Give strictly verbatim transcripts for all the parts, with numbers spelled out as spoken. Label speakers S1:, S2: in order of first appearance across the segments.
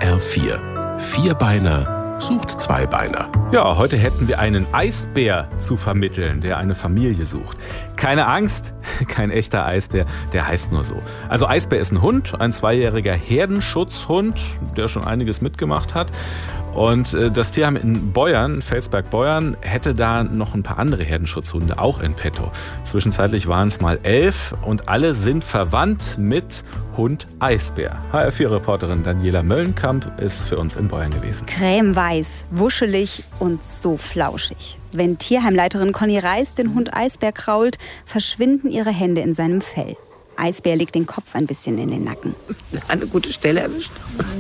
S1: R vier. Vierbeiner sucht Zweibeiner.
S2: Ja, heute hätten wir einen Eisbär zu vermitteln, der eine Familie sucht. Keine Angst, kein echter Eisbär, der heißt nur so. Also Eisbär ist ein Hund, ein zweijähriger Herdenschutzhund, der schon einiges mitgemacht hat. Und das Tierheim in Beuern, Felsberg-Beuern, hätte da noch ein paar andere Herdenschutzhunde auch in petto. Zwischenzeitlich waren es mal elf und alle sind verwandt mit Hund Eisbär. H R vier Reporterin Daniela Möllenkamp ist für uns in Beuern gewesen.
S3: Cremeweiß, wuschelig und so flauschig. Wenn Tierheimleiterin Conny Reis den Hund Eisbär krault, verschwinden ihre Hände in seinem Fell. Eisbär legt den Kopf ein bisschen in den Nacken.
S4: Eine gute Stelle erwischt.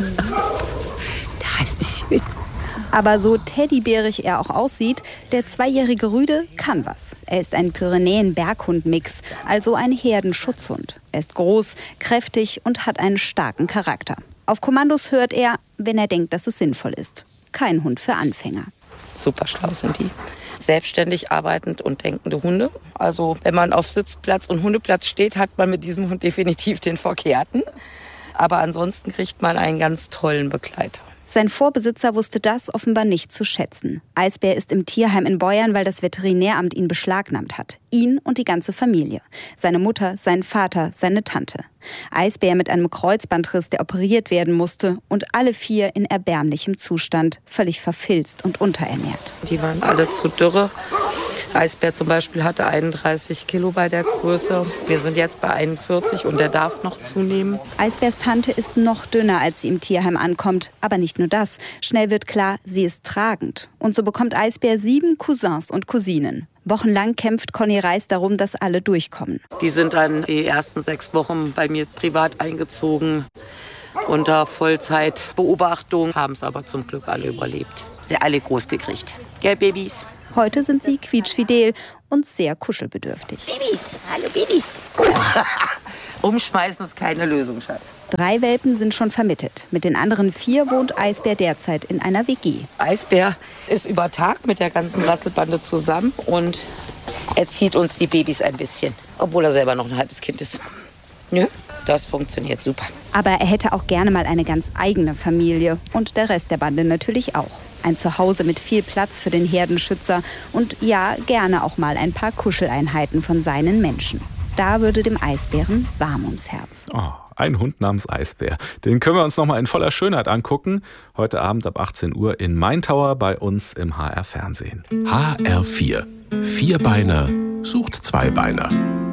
S4: Das ist schön.
S3: Aber so teddybärig er auch aussieht, der zweijährige Rüde kann was. Er ist ein Pyrenäen-Berghund-Mix, also ein Herdenschutzhund. Er ist groß, kräftig und hat einen starken Charakter. Auf Kommandos hört er, wenn er denkt, dass es sinnvoll ist. Kein Hund für Anfänger.
S4: Super schlau sind die. Selbstständig arbeitend und denkende Hunde. Also wenn man auf Sitzplatz und Hundeplatz steht, hat man mit diesem Hund definitiv den Verkehrten. Aber ansonsten kriegt man einen ganz tollen Begleiter.
S3: Sein Vorbesitzer wusste das offenbar nicht zu schätzen. Eisbär ist im Tierheim in Beuern, weil das Veterinäramt ihn beschlagnahmt hat. Ihn und die ganze Familie. Seine Mutter, sein Vater, seine Tante. Eisbär mit einem Kreuzbandriss, der operiert werden musste. Und alle vier in erbärmlichem Zustand, völlig verfilzt und unterernährt.
S4: Die waren alle zu dürre. Eisbär zum Beispiel hatte einunddreißig Kilo bei der Größe. Wir sind jetzt bei einundvierzig und der darf noch zunehmen.
S3: Eisbärs Tante ist noch dünner, als sie im Tierheim ankommt. Aber nicht nur das. Schnell wird klar, sie ist tragend. Und so bekommt Eisbär sieben Cousins und Cousinen. Wochenlang kämpft Conny Reis darum, dass alle durchkommen.
S4: Die sind dann die ersten sechs Wochen bei mir privat eingezogen. Unter Vollzeitbeobachtung, haben es aber zum Glück alle überlebt. Sie alle groß gekriegt. Gell, Babys?
S3: Heute sind sie quietschfidel und sehr kuschelbedürftig.
S4: Babys, hallo Babys. Umschmeißen ist keine Lösung, Schatz.
S3: Drei Welpen sind schon vermittelt. Mit den anderen vier wohnt Eisbär derzeit in einer W G.
S4: Eisbär ist über Tag mit der ganzen Rasselbande zusammen und erzieht uns die Babys ein bisschen. Obwohl er selber noch ein halbes Kind ist. Nö, das funktioniert super.
S3: Aber er hätte auch gerne mal eine ganz eigene Familie. Und der Rest der Bande natürlich auch. Ein Zuhause mit viel Platz für den Herdenschützer und ja, gerne auch mal ein paar Kuscheleinheiten von seinen Menschen. Da würde dem Eisbären warm ums Herz.
S2: Oh, ein Hund namens Eisbär. Den können wir uns noch mal in voller Schönheit angucken. Heute Abend ab achtzehn Uhr in Maintower bei uns im H R Fernsehen.
S1: H R vier. Vierbeiner sucht Zweibeiner.